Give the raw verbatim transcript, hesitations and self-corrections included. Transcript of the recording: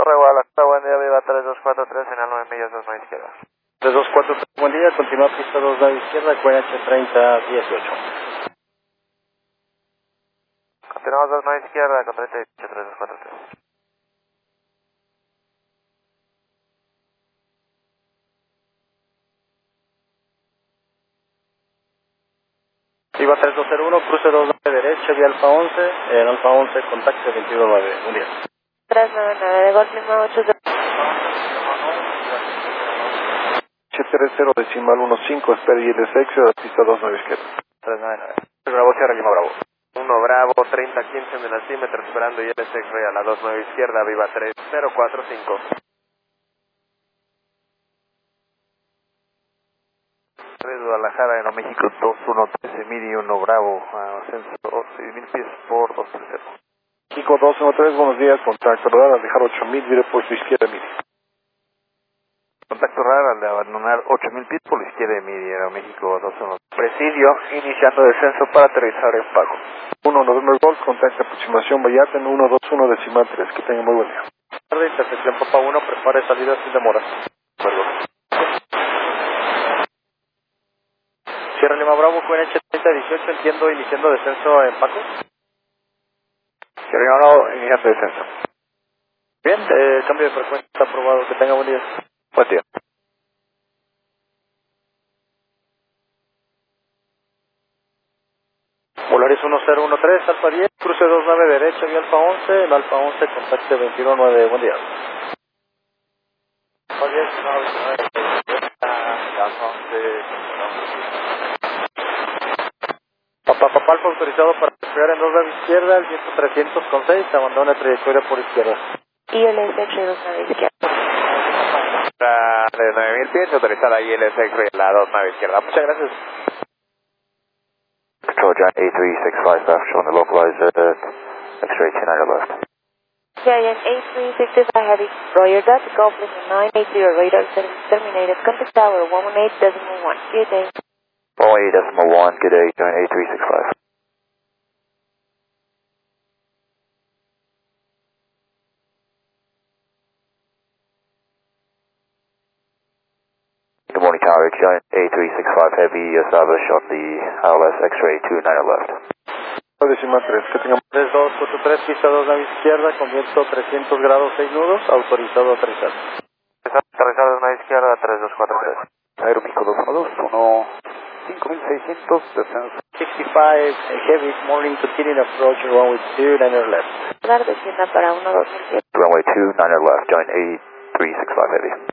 Torre Guadalajara, buen día, viva tres dos cuatro tres, final nueve millas, dos nueve izquierda. tres dos cuatro tres, buen día, continúa pista dos nueve izquierda, Q N H treinta dieciocho. Continuamos dos nueve izquierda, con treinta dieciocho, tres dos cuatro tres. Iba tres dos cero uno, cruce dos nueve derecha, vía Alfa once, en Alfa once, contacto veintidós nueve, un día. tres nueve nueve, de golpe nueve ocho cero. H tres cero decimal uno cinco, espera y el sexo de pista dos nueve izquierda. tres nueve nueve. Bravo, Sierra Lima Bravo. uno Bravo, treinta quince en el altímetro, esperando y el X-Ray a la dos nueve izquierda, viva tres cero cuatro cinco. tres Guadalajara, Aeroméxico dos uno trece, Midi uno Bravo, ascenso seis mil pies por dos tres cero. México dos uno tres, buenos días, contacto radar al dejar ocho mil, vire por su izquierda, Midi. Contacto radar al de abandonar ocho mil pies por la izquierda de Midi, Aeroméxico dos uno tres. Presidio, iniciando descenso para aterrizar en Paco. uno November Golf, contacto aproximación Vallarta en uno dos uno decimal tres, que tenga muy buen día. Tarde, intersección Papa uno, prepare salida sin demora. Perdón. Sierra Lima Bravo, Q N H treinta dieciocho, entiendo, iniciando descenso en Paco. Sierra Lima Bravo, iniciando descenso. Bien, eh, cambio de frecuencia está aprobado, que tenga buen día. Buen día. Polaris uno cero uno tres, Alfa diez, cruce dos nueve derecha, vía Alfa once, el Alfa once, contacto veintidós nueve, buen día. Alfa diez, nueve nueve, Alfa once, Papá Papá Alfa autorizado para despegar en dos nueve izquierda, el viento trescientos con seis, abandona trayectoria por izquierda. Y el X-Ray dos nueve izquierda. de nueve mil pies, autorizada I L S X-Ray a la dos nueve izquierda. Muchas gracias. Control Giant A three six five left, showing the localizer, uh, X-ray two nine left. Giant A three sixty-five Heavy, Roger that, Golf Lima nine eight zero, radar service terminated, contact tower one one eight decimal one, good day. one one eight decimal one, good day, Giant A three six five. Good morning, Tower, Giant A three six five Heavy, established on the I L S X-ray two nine left. Decimal tres, que tengamos. tres dos cuatro tres, pista dos nueve izquierda, con viento trescientos grados seis nudos, autorizado a aterrizar. Aterrizar dos nueve izquierda, tres dos cuatro tres. Aeroméxico dos uno dos, uno cinco mil seiscientos, descenso. sixty-five Heavy, morning to Kirin approach, runway two, niner left. Radar descienda para uno dos siete. Runway two niner left, Giant A three six five Heavy.